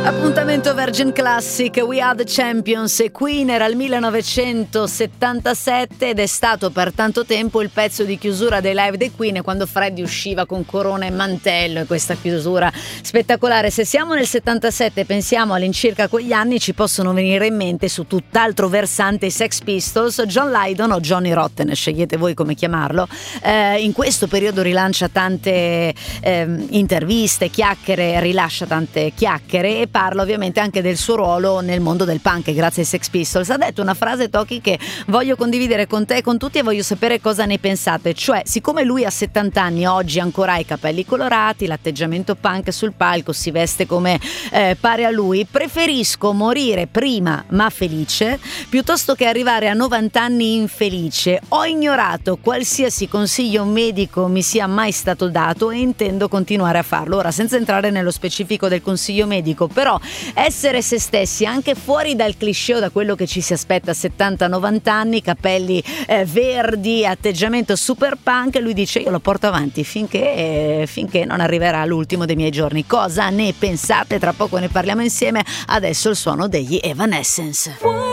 Appuntamento Virgin Classic, We Are the Champions. E Queen era il 1977 ed è stato per tanto tempo il pezzo di chiusura dei live dei Queen, quando Freddie usciva con corona e mantello e questa chiusura spettacolare. Se siamo nel 77 e pensiamo all'incirca quegli anni, ci possono venire in mente su tutt'altro versante i Sex Pistols. John Lydon o Johnny Rotten, scegliete voi come chiamarlo, in questo periodo rilancia tante interviste, chiacchiere, rilascia tante chiacchiere e parla ovviamente anche del suo ruolo nel mondo del punk grazie ai Sex Pistols. Ha detto una frase, Toki, che voglio condividere con te e con tutti e voglio sapere cosa ne pensate, cioè siccome lui ha 70 anni oggi ancora ha i capelli colorati, l'atteggiamento punk sul palco, si veste come pare a lui, preferisco morire prima ma felice piuttosto che arrivare a 90 anni infelice. Ho ignorato qualsiasi consiglio medico mi sia mai stato dato e intendo continuare a farlo. Ora, senza entrare nello specifico del consiglio medico, però essere se stessi anche fuori dal cliché o da quello che ci si aspetta a 70-90 anni, capelli verdi, atteggiamento super punk, lui dice io lo porto avanti finché non arriverà l'ultimo dei miei giorni. Cosa ne pensate? Tra poco ne parliamo insieme, adesso il suono degli Evanescence.